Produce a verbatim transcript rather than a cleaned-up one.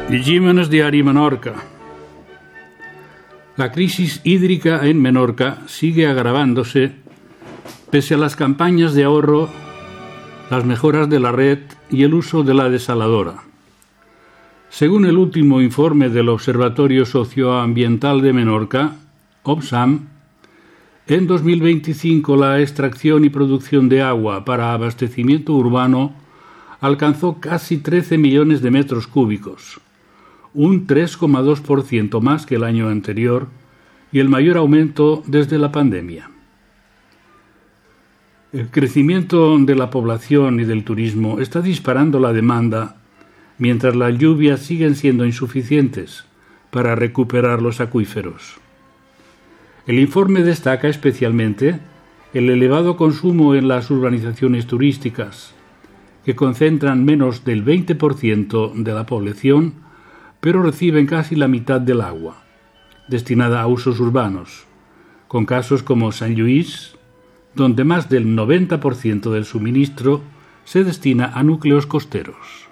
Llegímenes diari Menorca. La crisis hídrica en Menorca sigue agravándose pese a las campañas de ahorro, las mejoras de la red y el uso de la desaladora. Según el último informe del Observatorio Socioambiental de Menorca, OBSAM, en dos mil veinticinco la extracción y producción de agua para abastecimiento urbano alcanzó casi trece millones de metros cúbicos, un tres coma dos por ciento más que el año anterior y el mayor aumento desde la pandemia. El crecimiento de la población y del turismo está disparando la demanda, mientras las lluvias siguen siendo insuficientes para recuperar los acuíferos. El informe destaca especialmente el elevado consumo en las urbanizaciones turísticas, que concentran menos del veinte por ciento de la población, pero reciben casi la mitad del agua, destinada a usos urbanos, con casos como San Luis, donde más del noventa por ciento del suministro se destina a núcleos costeros.